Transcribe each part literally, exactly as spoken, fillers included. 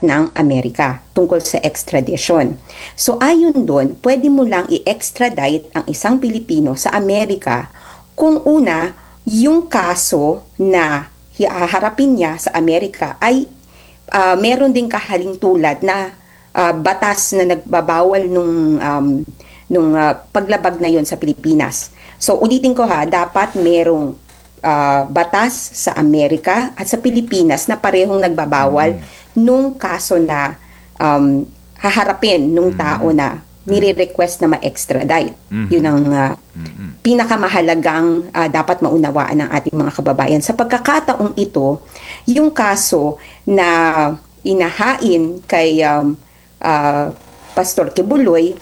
at ng Amerika tungkol sa extradition. So ayon doon, pwede mo lang i-extradite ang isang Pilipino sa Amerika kung una, yung kaso na haharapin niya sa Amerika ay uh, meron ding kahalintulad na uh, batas na nagbabawal nung, um, nung uh, paglabag na yon sa Pilipinas. So ulitin ko ha, dapat merong uh, batas sa Amerika at sa Pilipinas na parehong nagbabawal mm-hmm. nung kaso na um, haharapin nung mm-hmm. tao na nire-request na ma-extradite. Mm-hmm. Yun ang uh, mm-hmm. pinakamahalagang uh, dapat maunawaan ng ating mga kababayan. Sa pagkakataong ito, yung kaso na inahain kay um, uh, Pastor Kibuloy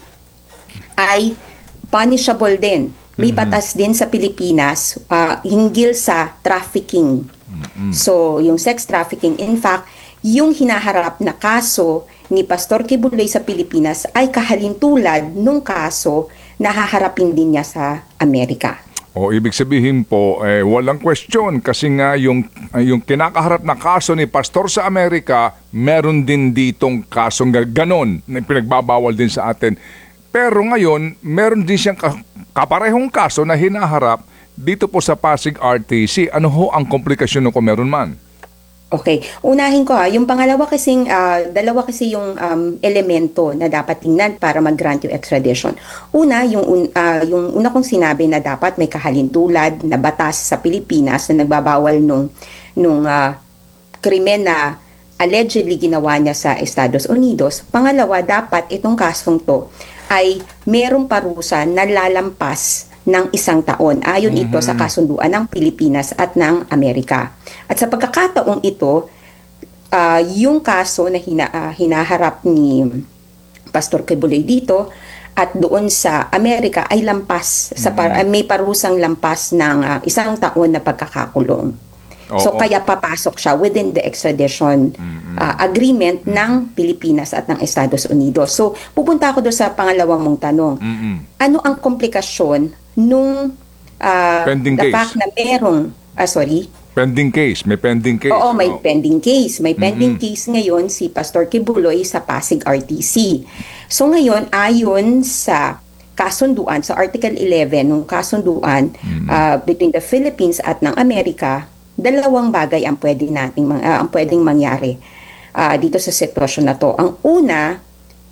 ay punishable din. May mm-hmm. batas din sa Pilipinas uh, hinggil sa trafficking. Mm-hmm. So, yung sex trafficking, in fact, yung hinaharap na kaso ni Pastor Kibuloy sa Pilipinas ay kahalintulad nung kaso na haharapin din niya sa Amerika. O ibig sabihin po, eh, walang question kasi nga yung, yung kinakaharap na kaso ni Pastor sa Amerika, meron din ditong kasong ganon na pinagbabawal din sa atin. Pero ngayon, meron din siyang kaparehong kaso na hinaharap dito po sa Pasig R T C. Ano ho ang komplikasyon kung meron man? Okay, unahin ko ha, yung pangalawa kasing, uh, dalawa kasi yung um, elemento na dapat tingnan para mag-grant yung extradition. Una, yung, uh, yung una kong sinabi na dapat may kahalintulad na batas sa Pilipinas na nagbabawal nung, nung uh, krimen na allegedly ginawa niya sa Estados Unidos. Pangalawa, dapat itong kasong to ay merong parusa na lalampas ng isang taon. Ayon mm-hmm. ito sa kasunduan ng Pilipinas at ng Amerika. At sa pagkakataong ito, uh, yung kaso na hina, uh, hinaharap ni Pastor Kibuloy dito at doon sa Amerika ay lampas, mm-hmm. sa par- may parusang lampas ng uh, isang taon na pagkakakulong. Oh, so oh. kaya papasok siya within the extradition mm-hmm. uh, agreement mm-hmm. ng Pilipinas at ng Estados Unidos. So pupunta ako doon sa pangalawang mong tanong. Mm-hmm. Ano ang komplikasyon nung uh, pending the case. fact na merong, uh, sorry? Pending case, may pending case. Oo, may oh. pending case. May pending mm-hmm. case ngayon si Pastor Kibuloy sa Pasig R T C. So ngayon, ayon sa kasunduan, sa Article eleven ng kasunduan mm-hmm. uh, between the Philippines at ng Amerika, dalawang bagay ang pwede nating uh, ang pwedeng mangyari uh, dito sa sitwasyon na to. Ang una,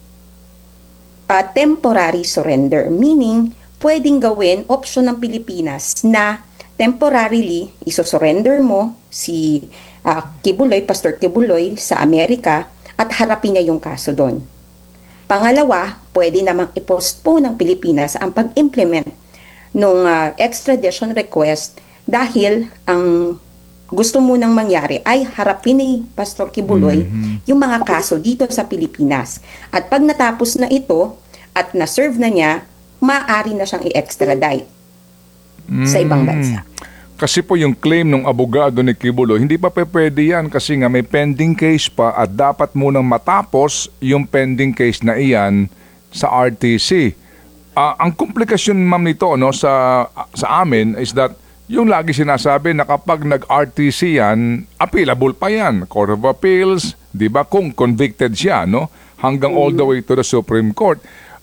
uh, temporary surrender, meaning pwedeng gawin option ng Pilipinas na temporarily isosurrender mo si uh, Kibuloy, Pastor Kibuloy sa Amerika at harapin niya yung kaso doon. Pangalawa, pwede namang i-postpone ng Pilipinas ang pag-implement ng uh, extradition request dahil ang gusto mo nang mangyari ay harapin ni Pastor Kibuloy mm-hmm. yung mga kaso dito sa Pilipinas. At pag natapos na ito at na-serve na niya, maaari na siyang i-extradite mm. sa ibang bansa. Kasi po yung claim ng abogado ni Kibuloy, hindi pa pwede yan kasi nga may pending case pa at dapat munang matapos yung pending case na iyan sa R T C. Uh, ang komplikasyon ma'am nito no, sa, sa amin is that yung lagi sinasabi na kapag nag-R T C yan, appealable pa yan. Court of Appeals, di ba, kung convicted siya, no? Hanggang mm. all the way to the Supreme Court.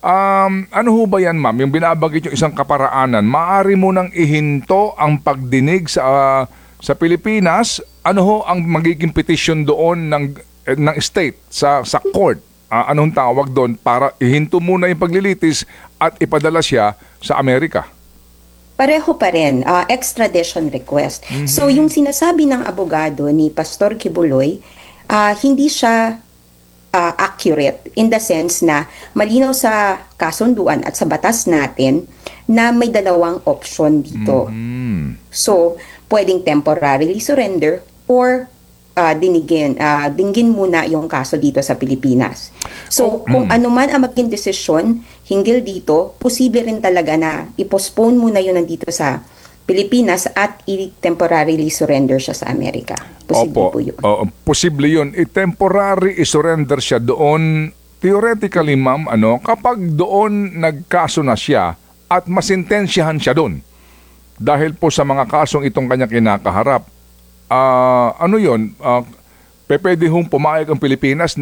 Um, ano ho ba yan, ma'am? Yung binabagit yung isang kaparaanan, maaari mo nang ihinto ang pagdinig sa uh, sa Pilipinas. Ano ho ang magiging petition doon ng eh, ng state sa sa court? Uh, anong tawag doon para ihinto muna yung paglilitis at ipadala siya sa Amerika? Pareho pa rin, uh, extradition request. Mm-hmm. So yung sinasabi ng abogado ni Pastor Kibuloy, uh, hindi siya Uh, accurate in the sense na malinaw sa kasunduan at sa batas natin na may dalawang option dito. Mm-hmm. So, pwedeng temporarily surrender or uh, dinigin, uh, dinggin muna yung kaso dito sa Pilipinas. So, oh, kung mm. ano man ang maging desisyon hinggil dito, posible rin talaga na i-postpone muna yun nandito sa Pilipinas at i-temporarily surrender siya sa Amerika. Posible Opo, po yun. Uh, posible yun. I-temporary i-surrender siya doon. Theoretically, ma'am, ano, kapag doon nagkaso na siya at masintensyahan siya doon dahil po sa mga kasong itong kanya kinakaharap, uh, ano yun, uh, pwede hong pumayag ang Pilipinas